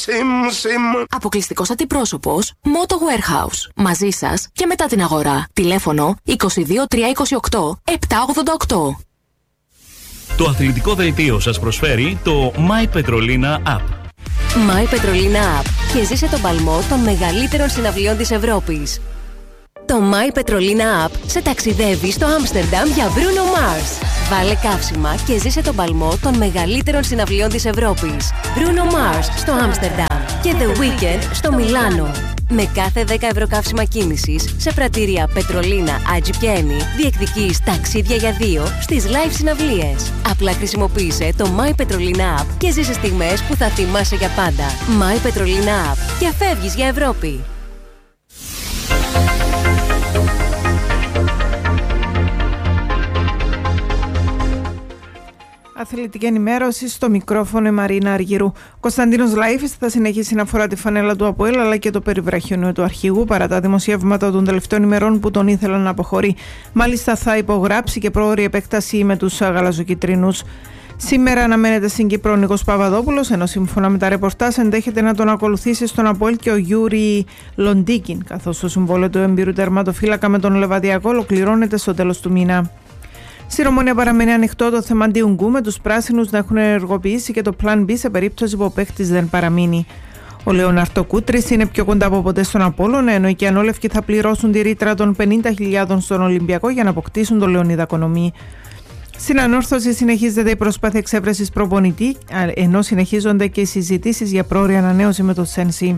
Αποκλειστικός αντιπρόσωπος Moto Warehouse. Μαζί σας και μετά την αγορά. Τηλέφωνο 22 328 788. Το αθλητικό δελτίο σας προσφέρει το My Petrolina App. My Petrolina App και ζήσε τον παλμό των μεγαλύτερων συναυλιών της Ευρώπης. Το My Petrolina App σε ταξιδεύει στο Άμστερνταμ για Bruno Mars. Βάλε καύσιμα και ζήσε τον παλμό των μεγαλύτερων συναυλιών της Ευρώπης. Bruno Mars στο Άμστερνταμ και The Weeknd στο Μιλάνο. Με κάθε 10 ευρώ καύσιμα κίνησης σε πρατήρια Πετρολίνα, Ατζιπιένι, διεκδικείς ταξίδια για 2 στις live συναυλίες. Απλά χρησιμοποίησε το My Petrolina App και ζήσε στιγμές που θα θυμάσαι για πάντα. My Petrolina App και φεύγεις για Ευρώπη. Αθλητική ενημέρωση στο μικρόφωνο η Μαρίνα Αργυρού. Ο Κωνσταντίνος Λαΐφης θα συνεχίσει να φορά τη φανέλα του ΑΠΟΕΛ αλλά και το περιβραχιόνιο του αρχηγού παρά τα δημοσιεύματα των τελευταίων ημερών που τον ήθελαν να αποχωρεί. Μάλιστα θα υπογράψει και πρόωρη επέκταση με τους γαλαζοκυτρινούς. Σήμερα αναμένεται στην Κύπρο ο Νίκος Παπαδόπουλος, ενώ σύμφωνα με τα ρεπορτάζ ενδέχεται να τον ακολουθήσει στον ΑΠΟΕΛ και ο Γιούρι Λοντίκιν, καθώς το συμβόλαιο του έμπειρου τερματοφύλακα με τον Λεβαδιακό ολοκληρώνεται στο τέλος του μήνα. Στην Ομόνια παραμένει ανοιχτό το θέμα Ντιουγκού, με τους πράσινους να έχουν ενεργοποιήσει και το Plan B σε περίπτωση που ο παίκτης δεν παραμείνει. Ο Λεωνάρτο Κούτρης είναι πιο κοντά από ποτέ στον Απόλλωνα, ενώ οι Κιανόλευκοι θα πληρώσουν τη ρήτρα των 50.000 στον Ολυμπιακό για να αποκτήσουν τον Λεωνίδα Κονομή. Στην Ανόρθωση συνεχίζεται η προσπάθεια εξέβρεσης προπονητή, ενώ συνεχίζονται και οι συζητήσεις για πρόωρη ανανέωση με το Σένσι.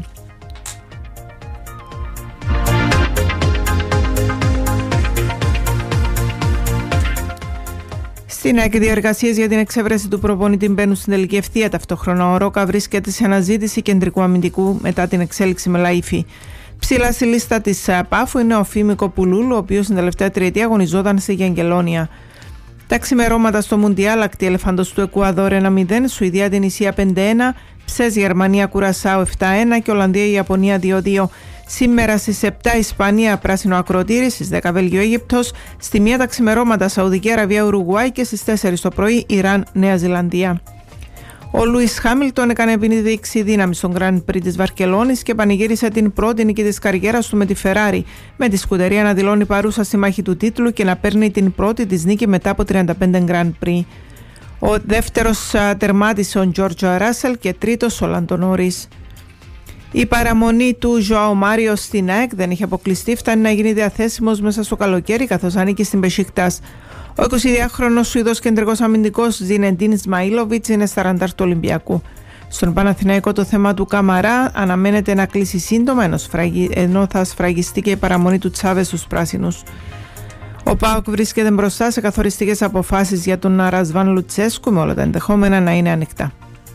Στην ΑΕΚ, οι διεργασίες για την εξέβρεση του προπονητή μπαίνουν στην τελική ευθεία. Ταυτόχρονα ο Ρόκα βρίσκεται σε αναζήτηση κεντρικού αμυντικού μετά την εξέλιξη με Λαΐφη. Ψηλά στη λίστα της Πάφου είναι ο Φίμικο Πουλούλου, ο οποίος στην τελευταία τριετία αγωνιζόταν στη Γιαγγελόνια. Τα ξημερώματα στο Μουντιάλ, ακτή ελεφάντος του Εκουαδόρ 1-0, Σουηδία την Ισία 5-1, Ψες Γερμανία Κουρασάου 7-1 και Ολλανδία Ιαπωνία 2-2. Σήμερα στις 7 Ισπανία πράσινο ακροτήρι, στις 10 Βέλγιο Αίγυπτος, στη 1 τα ξημερώματα Σαουδική Αραβία Ουρουγουάη και στις 4 το πρωί Ιράν Νέα Ζηλανδία. Ο Λούις Χάμιλτον έκανε επιδείξη δύναμη στον Grand Prix της Βαρκελόνης και πανηγύρισε την πρώτη νίκη της καριέρας του με τη Ferrari, με τη σκουτερία να δηλώνει παρούσα στη μάχη του τίτλου και να παίρνει την πρώτη της νίκη μετά από 35 Grand Prix. Ο δεύτερος τερμάτισε ο Τζόρτζο Ράσελ και τρίτος ο Λάντο Νόρις. Η παραμονή του Ζωάου Μάριο στην ΑΕΚ δεν είχε αποκλειστεί, φτάνει να γίνει διαθέσιμος μέσα στο καλοκαίρι καθώς ανήκει στην Μπεσίκτας. Ο 22χρονος Σουηδός κεντρικός αμυντικός Ζινεντίν Ισμαήλοβιτς είναι στα ραντάρ του Ολυμπιακού. Στον Παναθηναϊκό το θέμα του Καμαρά αναμένεται να κλείσει σύντομα, ενώ θα σφραγιστεί και η παραμονή του Τσάβες στους πράσινους. Ο ΠΑΟΚ βρίσκεται μπροστά σε καθοριστικές αποφάσεις για τον Ρασβάν Λουτσέσκου, με όλα τα ενδεχόμενα να είναι ανοιχτά.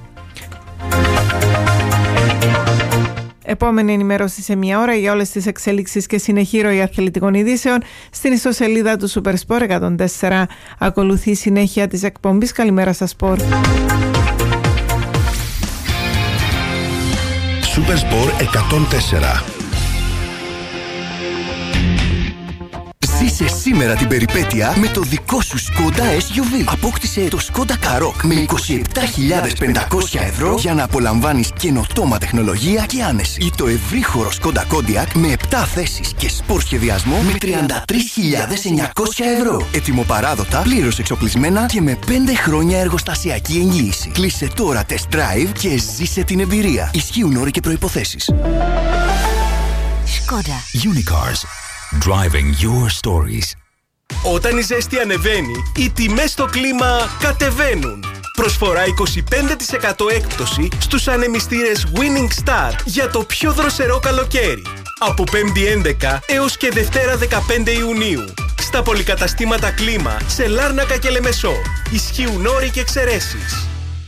Επόμενη ενημέρωση σε μία ώρα για όλες τις εξέλιξεις και συνεχή ροή αθλητικών ειδήσεων στην ιστοσελίδα του Supersport 104. Ακολουθεί η συνέχεια της εκπομπής. Καλημέρα στα σπορ. Supersport 104. Ζήσε σήμερα την περιπέτεια με το δικό σου Skoda SUV. Απόκτησε το Skoda Karoq με 27.500 ευρώ για να απολαμβάνεις καινοτόμα τεχνολογία και άνεση. Ή το ευρύχωρο Skoda Kodiaq με 7 θέσεις και σπορ σχεδιασμό με 33.900 ευρώ. Ετοιμοπαράδοτα, πλήρως εξοπλισμένα και με 5 χρόνια εργοστασιακή εγγύηση. Κλείσε τώρα test drive και ζήσε την εμπειρία. Ισχύουν όροι και προϋποθέσεις. Skoda Unicars. Driving your stories. Όταν η ζέστη ανεβαίνει, οι τιμές στο κλίμα κατεβαίνουν. Προσφορά 25% έκπτωση στους ανεμιστήρες Winning Star για το πιο δροσερό καλοκαίρι. Από 5η 11 έως και Δευτέρα 15 Ιουνίου. Στα πολυκαταστήματα κλίμα σε Λάρνακα και Λεμεσό. Ισχύουν όροι και εξαιρέσεις.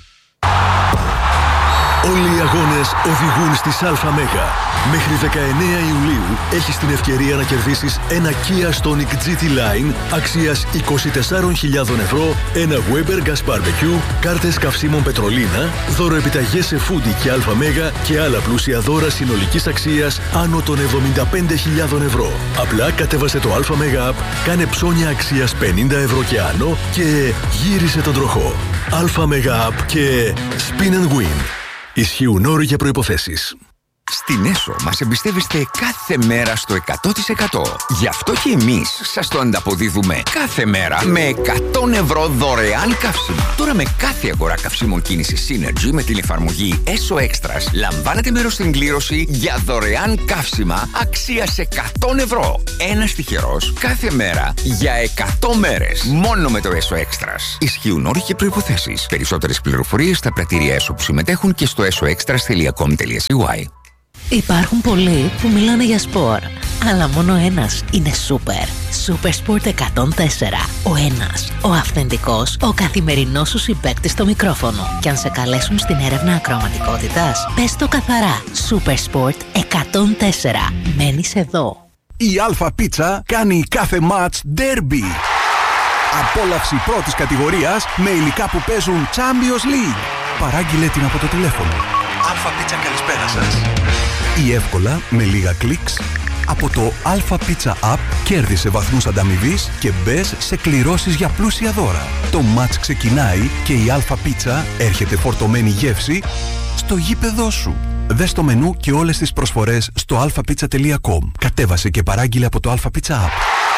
Όλοι οι αγώνες οδηγούν στις ΑΜΕΓΑ. Μέχρι 19 Ιουλίου έχεις την ευκαιρία να κερδίσεις ένα Kia Stonic GT Line αξίας 24.000 ευρώ, ένα Weber Gas Barbecue, κάρτες καυσίμων Πετρολίνα, δώρο επιταγές σε Foodie και ΑΜΕΓΑ και άλλα πλούσια δώρα συνολικής αξίας άνω των 75.000 ευρώ. Απλά κατέβασε το ΑΜΕΓΑ App, κάνε ψώνια αξίας 50 ευρώ και άνω και γύρισε τον τροχό. ΑΜΕΓΑ App και Spin and Win. Ισχύουν όροι και προϋποθέσεις. Στην ΕΣΟ μας εμπιστεύεστε κάθε μέρα στο 100%. Γι' αυτό και εμείς σας το ανταποδίδουμε κάθε μέρα με 100 ευρώ δωρεάν καύσιμα. Τώρα με κάθε αγορά καυσίμων κίνησης Synergy με την εφαρμογή ΕΣΟ Extras λαμβάνετε μέρος στην κλήρωση για δωρεάν καύσιμα αξίας 100 ευρώ. Ένας τυχερός κάθε μέρα για 100 μέρες. Μόνο με το ΕΣΟ Extras. Ισχύουν όροι και προϋποθέσεις. Περισσότερες πληροφορίες στα πρατήρια ΕΣΟ που συμμετέχουν και στο esoextras.com.cy. Υπάρχουν πολλοί που μιλάνε για σπορ, αλλά μόνο ένας είναι σούπερ. Super Sport 104. Ο ένας, ο αυθεντικός, ο καθημερινός σου συμπαίκτης στο μικρόφωνο. Και αν σε καλέσουν στην έρευνα ακροαματικότητας, πες το καθαρά. Super Sport 104. Μένεις εδώ. Η Αλφα Πίτσα κάνει κάθε μάτς ντέρμπι. Απόλαυση πρώτης κατηγορίας με υλικά που παίζουν Champions League. Παράγγειλε την από το τηλέφωνο. Αλφα Πίτσα, καλησπέρα σας. Ή εύκολα, με λίγα κλικς, από το Alpha Pizza App κέρδισε βαθμούς ανταμοιβής και μπες σε κληρώσεις για πλούσια δώρα. Το μάτς ξεκινάει και η Alpha Pizza έρχεται φορτωμένη γεύση στο γήπεδό σου. Δες το μενού και όλες τις προσφορές στο alphapizza.com. Κατέβασε και παράγγειλε από το Alpha Pizza App.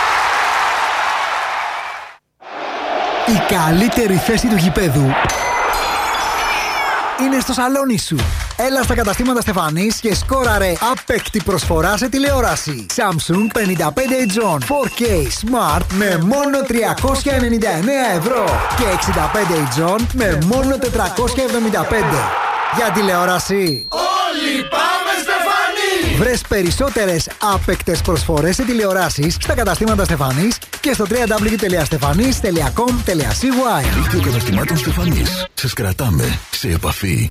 Η καλύτερη θέση του γηπέδου είναι στο σαλόνι σου. Έλα στα καταστήματα Στεφανής και σκόραρε απέκτη προσφορά σε τηλεόραση. Samsung 55 inch 4K Smart με μόνο 399 ευρώ και 65 inch με μόνο 475. Για τηλεόραση όλοι πάμε Στεφανή! Βρες περισσότερες άπεκτες προσφορές σε τηλεοράσεις στα καταστήματα Στεφανής και στο www.stefanis.com.cy. Δίκτυο καταστημάτων Στεφανής. Σας κρατάμε σε επαφή.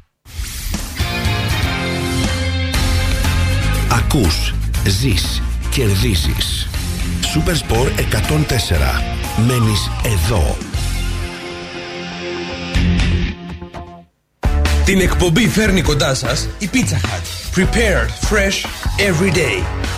Ακούς, ζεις, κερδίζεις. Super Sport 104. Μένεις εδώ. Την εκπομπή φέρνει κοντά σας η Pizza Hut. Prepared, fresh, every day.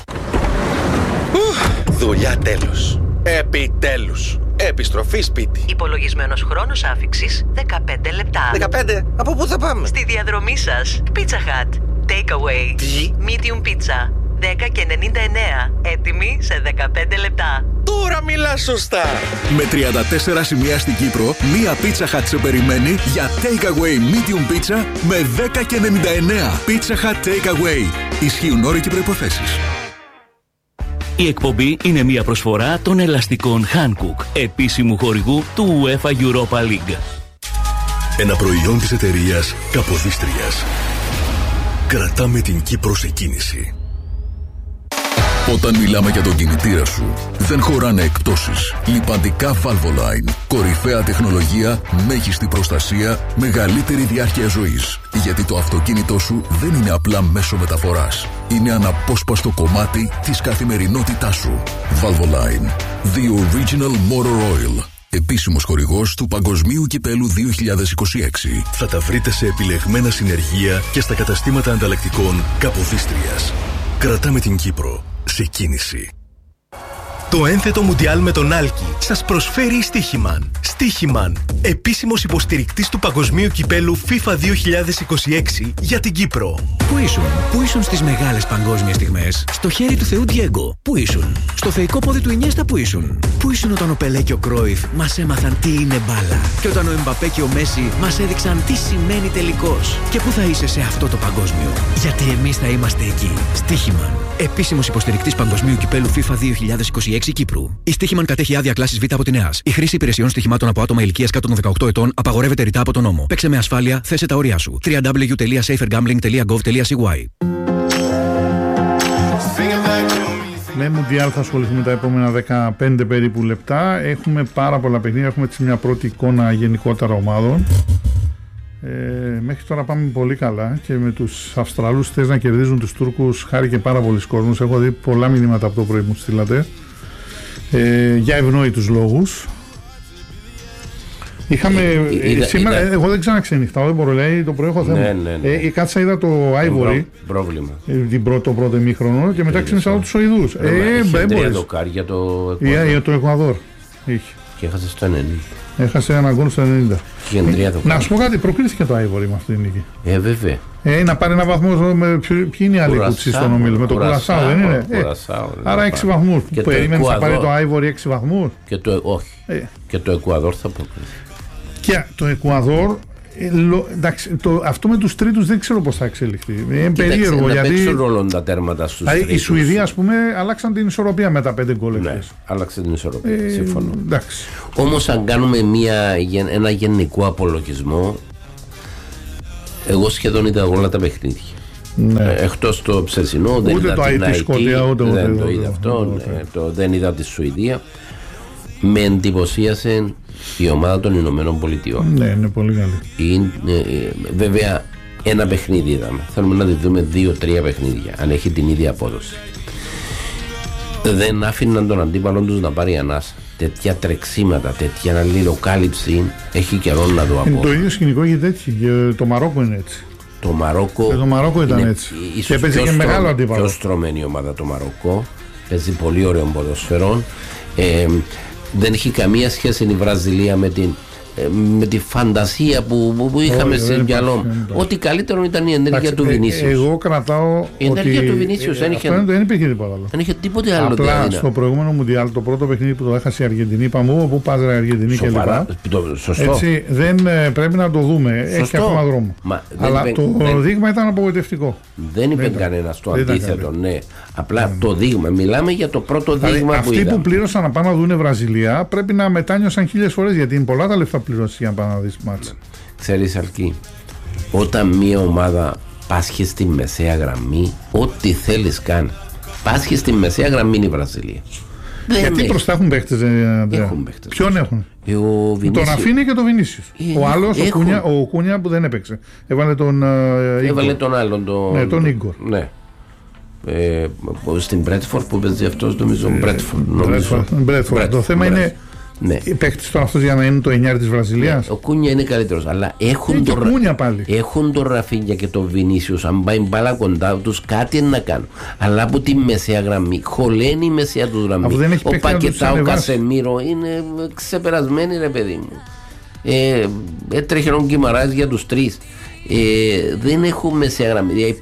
Δουλειά τέλος. Επιτέλους. Επιστροφή σπίτι. Υπολογισμένος χρόνος άφιξης 15 λεπτά. 15? Από πού θα πάμε? Στη διαδρομή σας. Pizza Hut. Takeaway. Τι? Medium pizza. 10,99. Έτοιμη σε 15 λεπτά. Τώρα μιλάς σωστά. Με 34 σημεία στην Κύπρο, μία Pizza Hut σε περιμένει για Takeaway Medium Pizza με 10,99. Pizza Hut Takeaway. Ισχύουν όροι και προϋποθέσεις. Η εκπομπή είναι μια προσφορά των ελαστικών Hankook, επίσημου χορηγού του UEFA Europa League. Ένα προϊόν της εταιρείας Καποδίστριας. Κρατάμε την Κύπρο σε κίνηση. Όταν μιλάμε για τον κινητήρα σου, δεν χωράνε εκπτώσεις. Λιπαντικά Valvoline. Κορυφαία τεχνολογία, μέγιστη προστασία, μεγαλύτερη διάρκεια ζωής. Γιατί το αυτοκίνητό σου δεν είναι απλά μέσο μεταφοράς. Είναι αναπόσπαστο κομμάτι της καθημερινότητάς σου. Valvoline. The Original Motor Oil. Επίσημος χορηγός του Παγκοσμίου Κυπέλου 2026. Θα τα βρείτε σε επιλεγμένα συνεργεία και στα καταστήματα ανταλλακτικών Καποδίστριας. Κρατάμε την Κύπρο σε κίνηση. Το ένθετο Μουντιάλ με τον Άλκη σας προσφέρει η Στίχημαν. Στίχημαν, επίσημος υποστηρικτής του Παγκοσμίου Κυπέλου FIFA 2026 για την Κύπρο. Πού ήσουν στις μεγάλες παγκόσμιες στιγμές? Στο χέρι του Θεού Ντιέγκο. Πού ήσουν? Στο θεϊκό πόδι του Ινιέστα. Πού ήσουν όταν ο Πελέ και ο Κρόιφ μας έμαθαν τι είναι μπάλα? Και όταν ο Εμπαπέ και ο Μέση μας έδειξαν τι σημαίνει τελικός? Και πού θα είσαι σε αυτό το παγκόσμιο? Γιατί εμείς θα είμαστε εκεί. Στίχημαν, επίσημος υποστηρικτής Παγκοσμίου Κυπέλου FIFA 2026 Κύπρου. Η Στίχημαν κατέχει άδεια κλάσης Β από την ΕΑΣ. Η χρήση υπηρεσιών στοιχημάτων από άτομα ηλικίας κάτω των 18 ετών απαγορεύεται ρητά από τον νόμο. Παίξε με ασφάλεια, θέσε τα όρια σου. www.safergambling.gov.cy. Με Μουντιάλ θα ασχοληθούμε τα επόμενα 15 περίπου λεπτά. Έχουμε πάρα πολλά παιχνίδια. Έχουμε έτσι μια πρώτη εικόνα γενικότερα ομάδων. Μέχρι τώρα πάμε πολύ καλά και με τους Αυστραλούς θες να κερδίζουν τους Τούρκους χάρηκε πάρα πολλοί κόσμος. Έχω δει πολλά μηνύματα από το πρωί μου στείλατε για ευνόητους λόγους. Είχαμε σήμερα, εγώ δεν ξαναξενυχτάω, δεν μπορώ, λέει, το πρωί έχω θέμα. Κάτσα είδα το Ivory, πρόβλημα. Το πρώτο ημίχρονο και μετά ξενυχτάω τους Οηδούς. Είχε 3 δοκάρια για το Εκουαδόρ. Και έχασε στο 90. Έχασε ένα γκολ στο 90. Να σου πω κάτι, προκρίθηκε το Άιβορι με αυτή την νίκη. Βέβαια. Να πάρει ένα βαθμό. Ποιοι είναι οι άλλοι κουτσί στον ομίλο? Με το Κουρασάο, δεν είναι? Άρα 6 βαθμούς. Περίμενε να πάρει το Άιβορι 6 βαθμούς. Όχι. Και το Εκουαδόρ θα προκριθεί. Και το Εκουαδόρ. Εντάξει, αυτό με τους τρίτους δεν ξέρω πώς θα εξελιχθεί. Είναι περίεργο γιατί. Δεν παίξουν ρόλο τα τέρματα στους τρίτους. Οι Σουηδοί, ας πούμε, αλλάξαν την ισορροπία με τα 5 γκολ. Ναι, άλλαξαν την ισορροπία. Συμφωνώ. Εντάξει. Όμως, αν κάνουμε ένα γενικό απολογισμό, εγώ σχεδόν είδα όλα τα παιχνίδια. Ναι. Εκτός το ψεσινό, δεν είδα την Αϊκή, δεν το είδα αυτό, δεν είδα τη Σουηδία. Με εντυπωσίασε η ομάδα των Ηνωμένων Πολιτειών. Ναι, είναι πολύ καλή. Βέβαια, ένα παιχνίδι είδαμε. Θέλουμε να τη δούμε 2-3 παιχνίδια, αν έχει την ίδια απόδοση. Δεν άφηναν τον αντίπαλο τους να πάρει ανάσα. Τέτοια τρεξίματα, τέτοια αλληλοκάλυψη, έχει καιρό να το απο. Το ίδιο σκηνικό γίνεται έτσι. Και το Μαρόκο είναι έτσι. Το Μαρόκο ήταν έτσι. Και παίζει και μεγάλο αντίπαλο. Πιο στρωμένη ομάδα το Μαρόκο. Παίζει πολύ ωραίο ποδοσφαιρό. Δεν έχει καμία σχέση η Βραζιλία με τη φαντασία που είχαμε στο μυαλό. Ό,τι καλύτερο ήταν η ενέργεια του Βινίσιους. Εγώ κρατάω. Η ενέργεια του Βινίσιους δεν υπήρχε τίποτα άλλο. Δεν είχε τίποτε άλλο. Απλά στο προηγούμενο Μουντιάλ, το πρώτο παιχνίδι που το έχασε η Αργεντινή, είπαμε πού πάζει η Αργεντινή κλπ. Έτσι, δεν πρέπει να το δούμε. Έχει ακόμα δρόμο. Αλλά το δείγμα ήταν απογοητευτικό. Δεν είπε κανένα το αντίθετο. Ναι. Απλά το δείγμα. Μιλάμε για το πρώτο δείγμα που είδαμε. Αυτοί που πλήρωσαν να πάνε να δουν Βραζιλία πρέπει να μετάνιωσαν 1000 φορές γιατί είναι πολλά τα λεφτά πληρώσει για να πάνε να δεις μάτσα. Ξέρεις, Αλκή, όταν μια ομάδα πάσχει στη μεσαία γραμμή, ό,τι θέλεις κάνει. Πάσχει στη μεσαία γραμμή είναι η Βραζιλία. Γιατί μπροστά έχουν παίχτες? Έχουν παίχτες. Ποιον έχουν? Τον Ραφίνη και τον Βινίσιους. Ο άλλος, ο Κούνια που δεν έπαιξε. Έβαλε τον άλλον. Τον Ίγκορ. Ναι. Στην Μπρέτφορντ που παίζει αυτός, νομίζω Μπρέτφορντ. Το θέμα είναι παίχτης τώρα αυτός για να είναι το 9 της Βραζιλίας. Ο Κούνια είναι καλύτερος, αλλά έχουν τον Ραφίνια και τον Βινίσιους. Αν πάει μπάλα κοντά τους, κάτι είναι να κάνουν. Αλλά από τη μεσαία γραμμή, χωλαίνει η μεσαία του γραμμή. Ο Πακετά, ο Κασεμίρο είναι ξεπερασμένοι, ρε παιδί μου. Έτρεχε ο Γκιμαράης για τους τρεις. Δεν έχουν μεσαία γραμμή.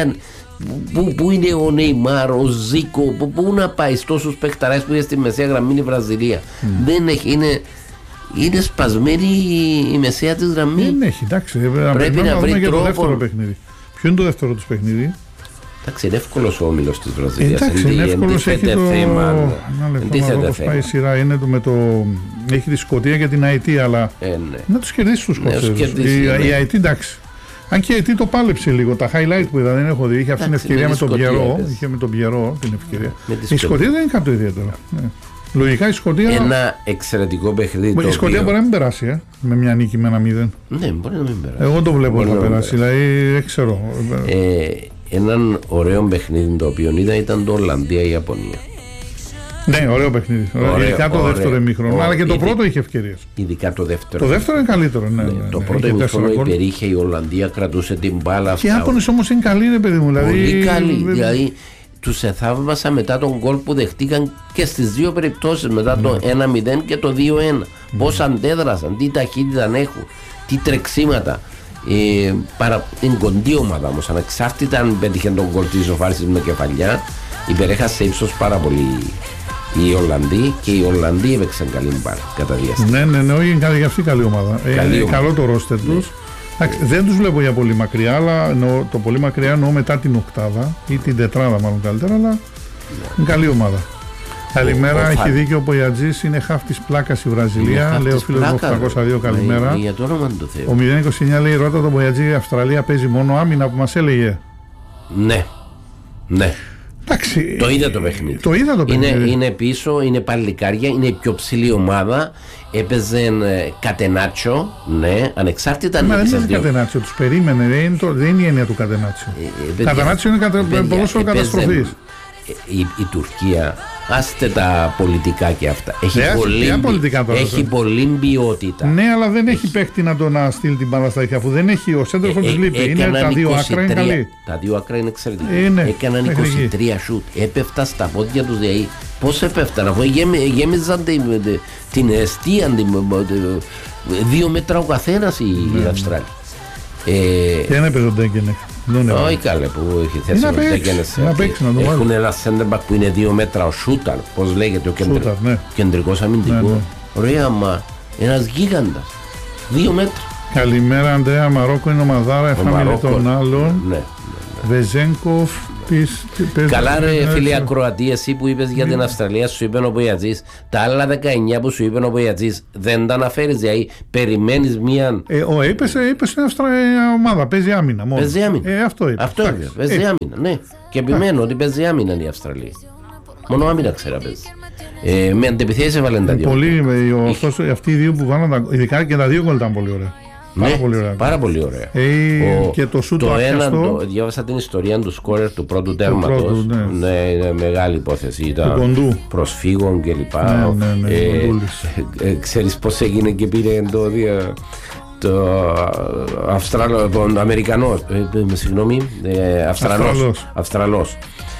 Πού είναι ο Νεϊμάρ, ο Ζίκο, πού να πάει στόσους παιχταράς που είναι στη μεσαία γραμμή η Βραζιλία? Δεν έχει, είναι σπασμένη η μεσαία της γραμμή. Δεν έχει, εντάξει. Πρέπει να βρει τρόπο. Το δεύτερο παιχνίδι. Ποιο είναι το δεύτερο τους παιχνίδι? Εντάξει, είναι εύκολος ο όμιλος της Βραζιλίας. Εντάξει, είναι εύκολος, έχει το πάει η σειρά, έχει τη Σκωτία και την Αϊτή, αλλά να τους κερδίσει τους Σκοτσέζους. Η Αϊτή, εντάξει. Αν και η το πάλεψε λίγο, τα highlight που είδα δεν έχω δει. Είχε αυτή την ευκαιρία με τον Πιερό. Είχε με τον Πιερό την ευκαιρία. Η Σκωτία δεν είναι κάτι ιδιαίτερο. Λογικά η Σκωτία. Ένα εξαιρετικό παιχνίδι. Η Σκωτία μπορεί να μην περάσει με μια νίκη με ένα 0. Ναι, μπορεί να μην περάσει. Εγώ το βλέπω να περάσει. Δηλαδή δεν ξέρω. Έναν ωραίο παιχνίδι το οποίο ήταν το Ολλανδία-Ιαπωνία. Ναι, ωραίο παιχνίδι. Ειδικά το δεύτερο ημίχρονο. Αλλά και το πρώτο είχε ευκαιρίες. Ειδικά το δεύτερο. Το δεύτερο είναι καλύτερο. Ναι, το πρώτο ημίχρονο υπερήχε, η Ολλανδία κρατούσε την μπάλα. Και οι Ιάπωνες όμως είναι καλοί, ρε παιδί μου. Πολύ καλοί. Δηλαδή τους εθαύμασα μετά τον γκολ που δεχτήκαν και στις δύο περιπτώσεις. Μετά το 1-0 και το 2-1. Πώς αντέδρασαν, τι ταχύτητα έχουν, τι τρεξίματα. Είναι κοντή ομάδα όμως. Ανεξάρτητα αν πέτυχε τον γκολ της ισοφάρισης με κεφαλιά, υπερέχασε ύψος πάρα πολύ οι Ολλανδοί, και οι Ολλανδοί έπαιξαν καλή μπάλα κατά διάστημα. Ναι, όχι, είναι για αυτή καλή ομάδα. Καλό το ρόστερ τους. Δεν τους βλέπω για πολύ μακριά, αλλά το πολύ μακριά εννοώ μετά την οκτάδα ή την τετράδα, μάλλον καλύτερα, αλλά είναι καλή ομάδα. Καλημέρα, έχει δίκιο ο Πογιατζής, είναι χαφ της πλάκας η Βραζιλία. Λέει ο φίλος μου 802, καλημέρα. Ο 029 λέει: ρώτα τον Πογιατζή, η Αυστραλία παίζει μόνο άμυνα που μας έλεγε. Ναι. Εντάξει, το είδα το παιχνίδι. Είναι πίσω, είναι παλικάρια, είναι η πιο ψηλή ομάδα. Έπαιζε Κατενάτσιο, ναι, ανεξάρτητα αν δεν είναι Κατενάτσιο, τους περίμενε, δεν είναι η έννοια του Κατενάτσιο. Κατενάτσιο είναι ποδόσφαιρο καταστροφής. Η Τουρκία Άστε τα πολιτικά και αυτά. Έχει πολλή ποιότητα. Ναι, αλλά δεν έχει παίχτη να τον στείλει την μπάλα στα δίχτυα, αφού δεν έχει ο σέντροφος της λείπει. Είναι τα δύο άκρα είναι καλή. Τα δύο άκρα είναι εξαιρετικά. Έκαναν 23 σουτ. Έπεφτα στα πόδια τους. Πώς έπεφταν, αφού γέμιζαν την αιστεία 2 μέτρα ο καθένας οι Αυστράλοι. Και δεν έπαιζε ο Ντέγκενεχ. Όχι καλέ που έχει θέση ο Ντέγκενεχ. Έχουν ένα σέντερμπακ που είναι 2 μέτρα ο Σούταρ, πώς λέγεται ο κεντρικός αμυντικός. Ωραία, μα ένας γίγαντας. 2 μέτρα. Καλημέρα Αντρέα, Μαρόκο είναι ομαδάρα, έφαμε τον άλλον. Βεζένκοφ. Καλά ρε φίλε ακροατή, εσύ που είπες για την Αυστραλία, σου είπε ο Πογιατζής, τα άλλα 19 που σου είπε ο Πογιατζής δεν τα αναφέρεις, δηλαδή περιμένεις μία... Είπες στην Αυστραλία ομάδα, παίζει άμυνα μόνο. Παίζει άμυνα. Αυτό είπε. Αυτό είπε, παίζει άμυνα, ναι. Και επιμένω ότι παίζει άμυνα η Αυστραλία. Μόνο άμυνα ξέρα παίζει. Με αντεπιθέσεις έβαλαν τα δύο. Αυτοί οι δύο που βάλαν, ειδικά και τα δύο γκολ ήταν πολύ ωραία. Πάρα πολύ ωραία. Και το σούτ διάβασα την ιστορία του σκόρερ του πρώτου τέρματος. Ναι, είναι μεγάλη υπόθεση. Ήταν προσφύγων κλπ. Ξέρεις πώς έγινε και πήρε τον Αμερικανό, Αυστραλός.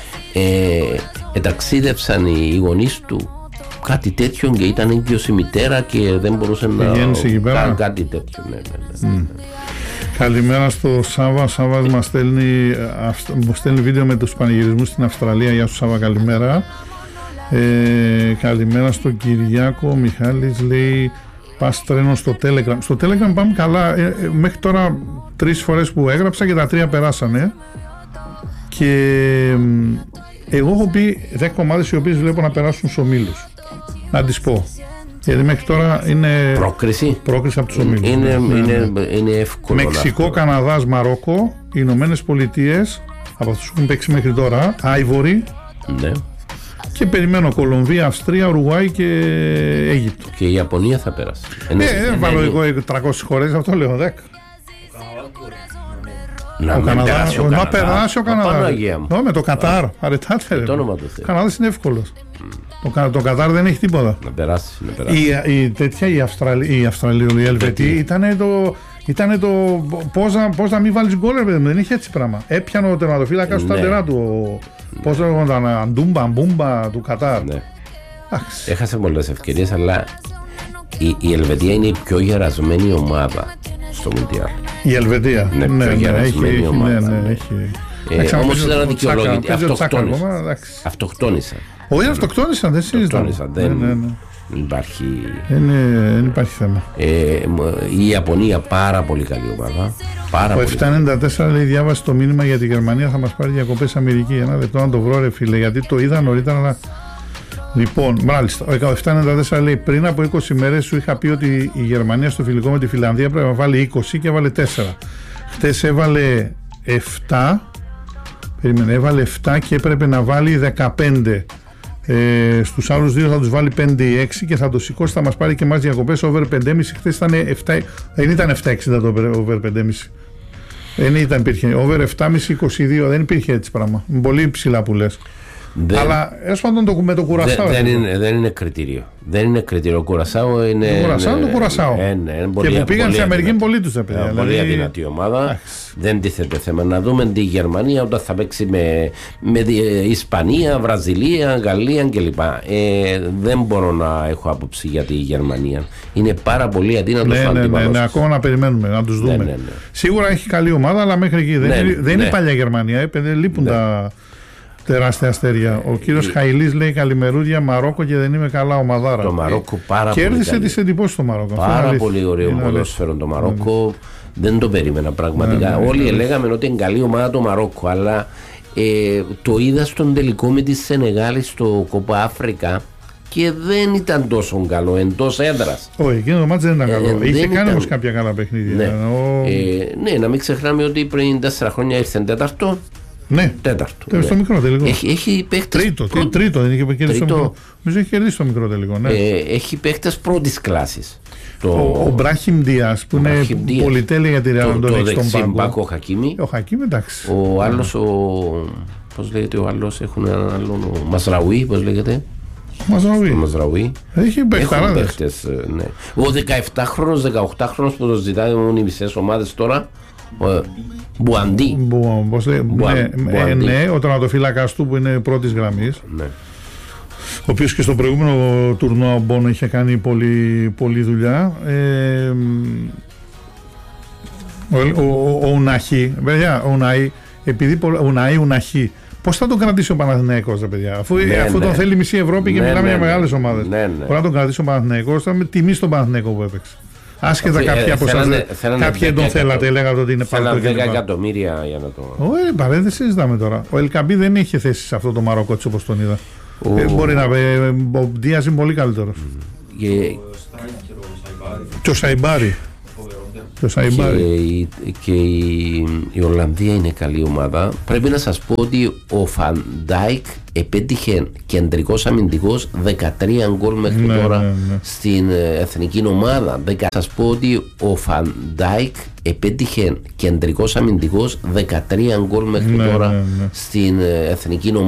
Ταξίδευσαν οι γονείς του κάτι τέτοιο και ήταν έγκυος η μητέρα και δεν μπορούσε να κάνει κάτι τέτοιο. Καλημέρα στο Σάβα. Σάβα μας στέλνει βίντεο με τους πανηγυρισμούς στην Αυστραλία. Γεια σου Σάβα, καλημέρα. Καλημέρα στον Κυριάκο. Μιχάλης λέει πας τρένο στο Telegram. Στο Telegram πάμε καλά. Μέχρι τώρα 3 φορές που έγραψα και τα 3 περάσανε. Και εγώ έχω πει 10 ομάδες οι οποίες βλέπω να περάσουν στους ομίλους. Να τις πω. Γιατί μέχρι τώρα είναι πρόκριση από τους ομίλους. Είναι εύκολο. Μεξικό, Καναδάς, Μαρόκο, οι Ηνωμένες Πολιτείες, από αυτούς που έχουν παίξει μέχρι τώρα, Άιβορι. Ναι. Και περιμένω Κολομβία, Αυστρία, Ουρουγουάη και Αίγυπτο. Και η Ιαπωνία θα πέρασε. Δεν βάλω εγώ 300 χώρες, αυτό λέω 10. Να περάσει ο Καναδάς. Με το Κατάρ. Αρετάτε. Ο Καναδάς είναι εύκολος. Το Κατάρ δεν έχει τίποτα. Να περάσει. Η Αυστραλία, η Ελβετία ήταν το πώς να μην βάλεις γκολ, δεν είχε έτσι πράγμα. Έπιανε ο τερματοφύλακας του ταντερά του. Πώς λέγονταν, Αντούμπα του Κατάρ. Έχασε πολλές ευκαιρίες, αλλά η Ελβετία είναι η πιο γερασμένη ομάδα στο Μουντιάλ. Η Ελβετία. Ναι, πιο γερασμένη ομάδα. Όμως ήταν αδικαιολόγητη. Αυτοκτόνησαν. Όχι, αυτοκτόνησαν, δεν συζητάμε. Δεν υπάρχει θέμα. Η Ιαπωνία πάρα πολύ καλή ομάδα. Ο 794 λέει διάβασε το μήνυμα για τη Γερμανία, θα μας πάρει διακοπές Αμερική. Ένα λεπτό να το βρω ρε φίλε, γιατί το είδα νωρίτερα αλλά... Λοιπόν, μάλιστα, ο 794 λέει πριν από 20 μέρες σου είχα πει ότι η Γερμανία στο φιλικό με τη Φιλανδία πρέπει να βάλει 20 και έβαλε 4. Χτες έβαλε 7. Έβαλε 7 και έπρεπε να βάλει 15. Στους άλλους δύο θα τους βάλει 5 ή 6 και θα το σηκώσει, θα μας πάρει και εμάς διακοπές over 5,5. Χθες ήταν 7, δεν ήταν 7,60 το over 5,5. Δεν ήταν, υπήρχε over 7,5 22, δεν υπήρχε έτσι πράγμα. Πολύ ψηλά που λες. Αλλά έως πάντων με το Κουρασάο. Δεν είναι κριτήριο. Δεν είναι κριτήριο. Κουρασάο είναι. Το Κουρασάο είναι το Κουρασάο. Και που πήγαν στην Αμερική πολλοί τους παιδιά. Πολύ αδυνατή ομάδα. Δεν τίθεται θέμα. Να δούμε τη Γερμανία όταν θα παίξει με Ισπανία, Βραζιλία, Γαλλία κλπ. Δεν μπορώ να έχω άποψη για τη Γερμανία. Είναι πάρα πολύ αδύνατο. Ναι, ακόμα να περιμένουμε, να τους δούμε. Σίγουρα έχει καλή ομάδα, αλλά μέχρι εκεί δεν είναι παλιά Γερμανία. Λείπουν τα τεράστια αστέρια. Ο κύριος Χαϊλής λέει καλημερούδια, Μαρόκο και δεν είμαι καλά ομαδάρα. Το Μαρόκο πάρα πολύ. Κέρδισε τις εντυπώσεις το Μαρόκο. Πάρα πολύ ωραίο ποδόσφαιρο το Μαρόκο. Δεν το περίμενα πραγματικά. Όλοι λέγαμε ότι είναι καλή ομάδα το Μαρόκο, αλλά το είδα στον τελικό με τη Σενεγάλη στο Κόπα Αφρικα και δεν ήταν τόσο καλό εντός έδρας. Όχι, εκείνο το μάτς δεν ήταν καλό. Είχε κάνει όμως κάποια καλά παιχνίδια. Ναι, να μην ξεχνάμε ότι πριν 4 χρόνια ήρθε τέταρτο. Ναι, τέταρτο. Στο μικρό τελικό. Έχει παίχτες. Τρίτο, δεν είχε κερδίσει το μικρό. Νομίζω έχει κερδίσει το μικρό τελικό. Ναι. Έχει παίχτες πρώτης κλάσης. Ο Μπράχιμ Ντίας που είναι πολυτέλεια για τη Ρεάλ. Το δεξιμπάκο, ο Χακίμι. Ο Χακίμι, εντάξει. Ο άλλος, πώς λέγεται ο άλλος, έχουν έναν άλλον, ο Μασραουί, πώς λέγεται. Μαζραουί. Έχει παιχταράδες. Ναι. Ο 17χρονος, 18χρονος που το ζητάει οι μισές ομάδες τώρα, Μπουαντί. Ναι, ο τερματοφύλακας του που είναι πρώτης γραμμής. Ναι. Ο οποίος και στο προηγούμενο τουρνουά ο Μπόνο είχε κάνει πολλή δουλειά. Ο Ουναχή, παιδιά, επειδή Ουναχή, πώς θα τον κρατήσει ο Παναθηναϊκός, παιδιά, αφού τον θέλει μισή Ευρώπη και μιλάμε για μεγάλες ομάδες. Πώς θα τον κρατήσει ο Παναθηναϊκός, θα με τιμή στον Παναθηναϊκό που έπαιξε. Άσχετα κάποια από εσάς, κάποιοι δεν τον θέλατε, λέγατε ότι είναι πάνω. Θέλανε 10 εκατομμύρια για να το. Όχι, δεν συζητάμε τώρα. Ο Ελκαμπή δεν είχε θέση σε αυτό το Μαρόκο, έτσι όπως τον είδα. Μπορεί να πει, ο Ντίας είναι πολύ καλύτερος. Και ο Σαϊμπάρι. Και η Ολλανδία είναι καλή ομάδα. Πρέπει να σας πω ότι ο Φαν Ντάικ επέτυχε κεντρικός αμυντικός 13 γκολ μέχρι τώρα στην εθνική ομάδα. Σας πω ότι ο Φαν Ντάικ επέτυχε κεντρικός αμυντικός 13 γκολ μέχρι τώρα στην εθνική ομάδα.